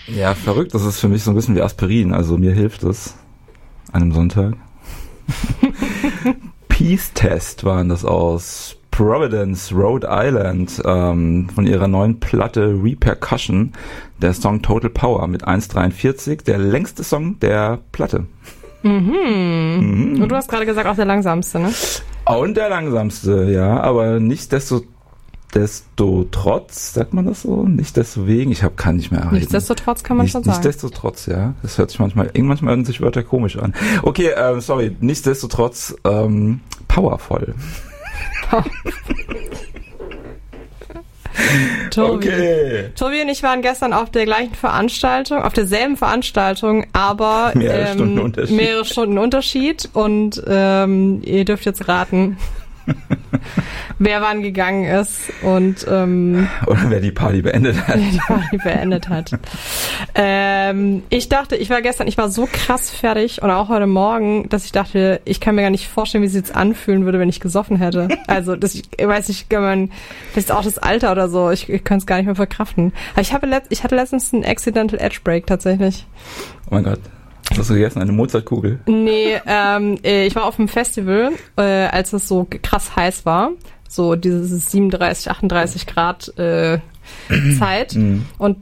Ja, verrückt. Das ist für mich so ein bisschen wie Aspirin. Also mir hilft es an einem Sonntag. Peace Test waren das aus Providence, Rhode Island, von ihrer neuen Platte Repercussion, der Song Total Power mit 1,43, der längste Song der Platte. Und du hast gerade gesagt, auch der langsamste, ne? Und der langsamste, ja, aber nichtsdestotrotz, sagt man das so? Nichtsdestowegen, kann nicht mehr reden. Nichtsdestotrotz kann man schon sagen. Nichtsdestotrotz, ja. Das hört sich manchmal hören sich Wörter komisch an. Okay, sorry, nichtsdestotrotz, powervoll. Tobi und ich waren gestern auf derselben Veranstaltung, aber mehrere Stunden Unterschied und ihr dürft jetzt raten, wer wann gegangen ist und oder wer die Party beendet hat. Ich dachte, ich war so krass fertig und auch heute Morgen, dass ich dachte, ich kann mir gar nicht vorstellen, wie es jetzt anfühlen würde, wenn ich gesoffen hätte. Also ich weiß nicht, vielleicht auch das Alter oder so, ich könnte es gar nicht mehr verkraften. Aber ich hatte letztens einen Accidental Edge Break tatsächlich. Oh mein Gott. Was hast du gegessen? Eine Mozartkugel? Nee, ich war auf einem Festival, als es so krass heiß war. So dieses 37, 38 Grad Zeit. Und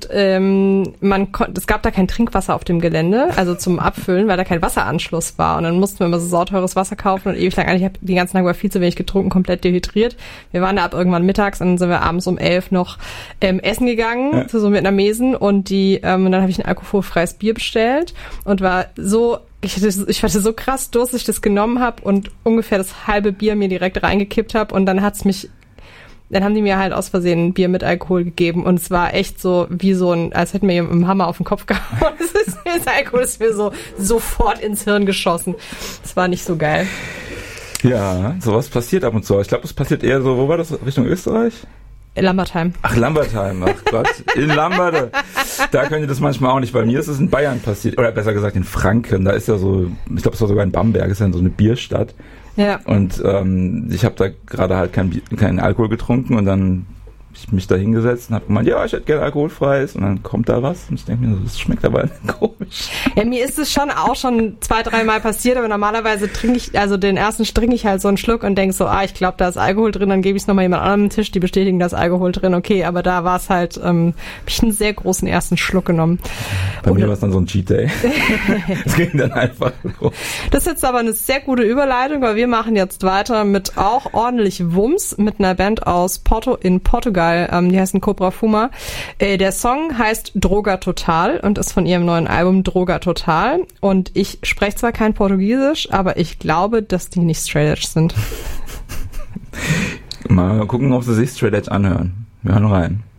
es gab da kein Trinkwasser auf dem Gelände, also zum Abfüllen, weil da kein Wasseranschluss war. Und dann mussten wir immer so sauteures Wasser kaufen und ewig lang. Ich habe den ganzen Tag über viel zu wenig getrunken, komplett dehydriert. Wir waren da ab irgendwann mittags und dann sind wir abends um 11 noch essen gegangen, zu so Vietnamesen. Und dann habe ich ein alkoholfreies Bier bestellt und war so... Ich hatte so krass Durst, dass ich das genommen habe und ungefähr das halbe Bier mir direkt reingekippt habe und dann haben die mir halt aus Versehen ein Bier mit Alkohol gegeben und es war echt so wie als hätten wir jemand mit einem Hammer auf den Kopf gehauen. Das Alkohol ist mir so sofort ins Hirn geschossen. Das war nicht so geil. Ja, sowas passiert ab und zu. Ich glaube, das passiert eher so, wo war das? Richtung Österreich? Lambertheim. Ach Gott, in Lamberde. Da könnt ihr das manchmal auch nicht. Bei mir ist es in Bayern passiert, oder besser gesagt in Franken. Da ist ja so, ich glaube, es war sogar in Bamberg, ist ja so eine Bierstadt. Ja. Und ich habe da gerade halt keinen Alkohol getrunken und dann habe ich mich da hingesetzt und habe gemeint, ja, ich hätte gerne alkoholfreies und dann kommt da was und ich denke mir so, das schmeckt aber komisch. Ja, mir ist es schon 2-3 Mal passiert, aber normalerweise den ersten trinke ich halt so einen Schluck und denke so, ich glaube, da ist Alkohol drin, dann gebe ich es nochmal jemand anderem am Tisch, die bestätigen, da ist Alkohol drin, okay, aber da war es halt, habe ich einen sehr großen ersten Schluck genommen. Bei mir war es dann so ein Cheat Day. Das ging dann einfach los. Das ist jetzt aber eine sehr gute Überleitung, weil wir machen jetzt weiter mit auch ordentlich Wumms, mit einer Band aus Portugal, die heißen Cobra Fuma. Der Song heißt Droga Total und ist von ihrem neuen Album Droga Total. Und ich spreche zwar kein Portugiesisch, aber ich glaube, dass die nicht Straight Edge sind. Mal gucken, ob sie sich Straight Edge anhören. Wir hören rein.